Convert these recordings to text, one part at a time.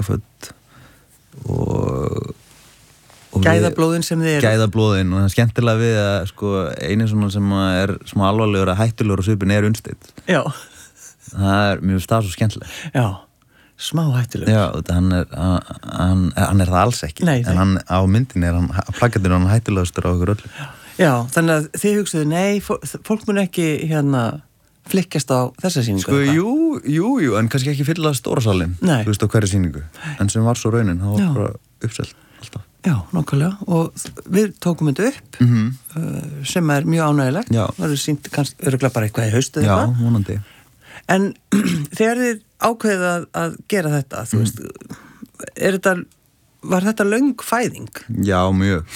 naskafödd og gæðablóðin sem þið eru. Gæðablóðin og það er skemmtilega við að sko einu svona sem er smá alvarlegur að hættulegur á svipin er Unnsteinn. Já. Það mjög stað svo skemmtilega. Já, smá hættulegur. Já, hann er það alls ekki. Nei. En hann á myndin á plakatinu hann hættulegastur á okkur öllu. Já, þannig að þið hugsaðu, nei, fólk mun ekki flikkast á þessa sýningu. Sko, jú, en kannski ekki fylla stóra salin. Nei. Þú veist á hverju sýningu. En sem var svo raunin, það var bara uppselt alltaf. Já, nákvæmlega. Og við tókum þetta upp, sem er mjög ánægilegt. Já. Það eru sýnt kannski örugglega bara eitthvað í haust eða eitthvað. Já, vonandi. En þegar þið ákveðið að gera þetta, þú veist, var þetta löng fæðing? Já, mjög.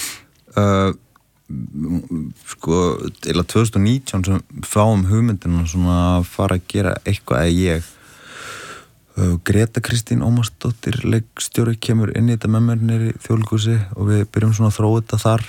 Sko, eða 2019 sem fáum hugmyndina svona að fara að gera eitthvað að ég Greta Kristín Ómarsdóttir leikstjóri kemur inn í þetta með mér niður í Þjóðleikhúsi og við byrjum svona að þróa þetta þar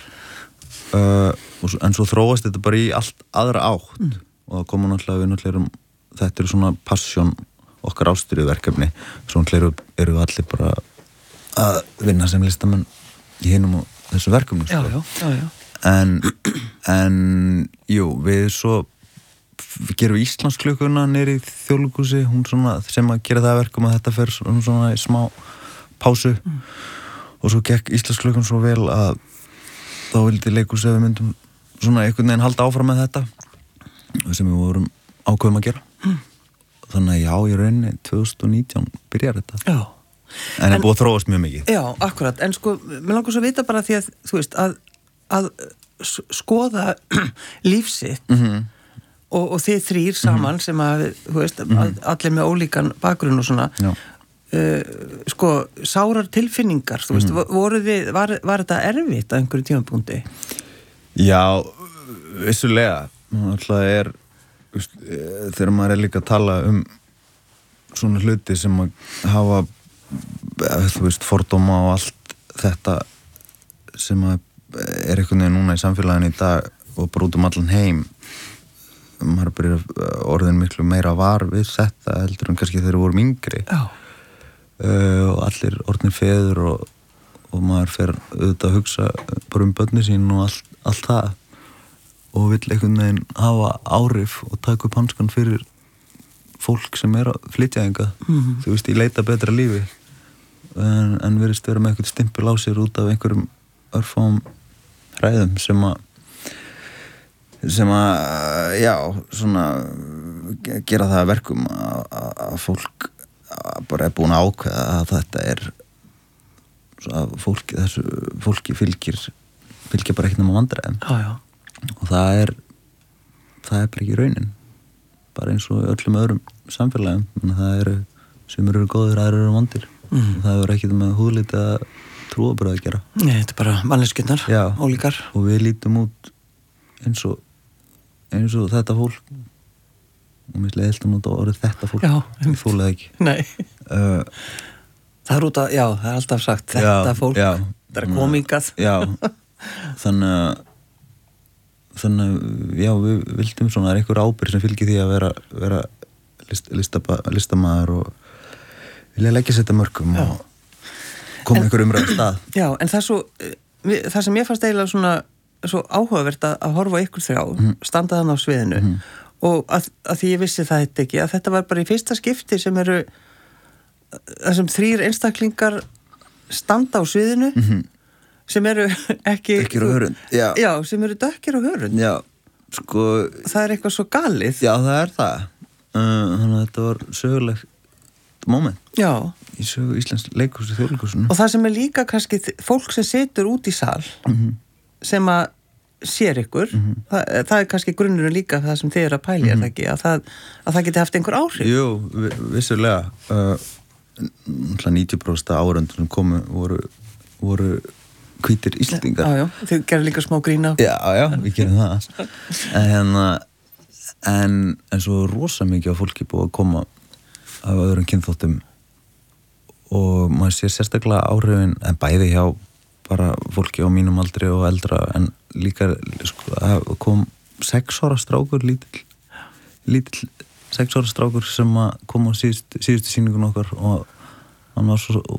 en svo þróast þetta bara í allt aðra átt og það koma náttúrulega þetta er svona passion okkar ástríðuverkefni svo náttúrulega eru við allir bara að vinna sem listamenn í hinum og þessu verkefni Já. En jú, við svo gerum við Íslandsklukkuna niður í Þjóðleikhúsi, hún svona sem að gera það verkum að þetta fer svona í smá pásu og svo gekk Íslandsklukkan svo vel að þá vildi leikhúsi að við myndum svona einhvern veginn halda áfram með þetta sem við vorum ákveðum að gera þannig að já, í rauninni 2019 byrjar þetta Já. En búið að þróast mjög mikið Já, akkurat, en sko, mér langar svo að vita bara því að, þú veist, að skoða lífsitt og þið þrír saman sem að, þú veist, allir með ólíkan bakgrunn og svona sko, sárar tilfinningar þú veist, var þetta erfitt á einhverju tímapunkti? Já, vissulega alltaf er þegar maður er líka að tala svona hluti sem að hafa þú veist, fordóma og allt þetta sem að er einhvern veginn núna í samfélaginu í dag og bara út allan heim maður er bara orðin miklu meira var við þetta heldur en kannski þegar við vorum yngri og allir orðnir feður og maður fer auðvitað að hugsa bara börnin sín og allt það og vill einhvern veginn hafa áhrif og taka upp hanskan fyrir fólk sem er að flytja hingað þú veist, ég leita betra lífi en virðist vera með eitthvað stimpil á sér út af einhverjum örfáum hræðum sem að já, svona gera það verkum að fólk bara er búin að ákveða að þetta er að fólki fylgir bara ekkert nema vandræðum og það er bara ekki raunin bara eins og öllum öðrum samfélagum það eru, sem eru góðir, aðrir eru vondir og það er ekkert með húðlit að trúabröð að gera. Nei, þetta er bara manneskjurnar, ólíkar. Og við lítum út eins og þetta fólk og mér sleiðist að nota orðið þetta fólk. Já. Ég þólaði ekki. Nei. Það er út að, já, það er alltaf sagt þetta fólk. Já. Það er komingað. Já. Þannig já, við vildum svona, það er einhver ábyrgð sem fylgir því að vera listamaður og vilja leggja sér þetta mörgum og koma einhver umræðu stað. Já, en það sem ég fannst eiginlega svona svo áhugavert að horfa á ykkur þrjá, standa þann á sviðinu og að því ég vissi það ekki, að þetta var bara í fyrsta skipti sem eru þessum þrír einstaklingar standa á sviðinu sem eru ekki dökkir og hörund. Já, sem eru dökkir og hörund. Já, sko það er eitthvað svo galið. Já, það er það. Þannig að þetta var sögulegt moment. Já. Í sögu Íslands leikhúsi Þjóðleikhúsinu. Og það sem er líka kannski fólk sem situr út í sal sem að sér ykkur það er kannski grunnurinn líka það sem þið eru að pæli er það ekki, að það geti haft einhver áhrif. Jú, vissulega 90% áhorfendur sem komu voru hvítir Íslendingar. Já, þið gerir líka smá grína. Já, við gerum það. En svo rosa mikið af fólki búið að koma af öðrum kynþáttum og maður sér sérstaklega áhrifin en bæði hjá bara fólki á mínum aldri og eldra en líka sko, kom 6 ára strákur lítill 6 ára strákur sem kom á síðustu sýningun okkar og hann var svo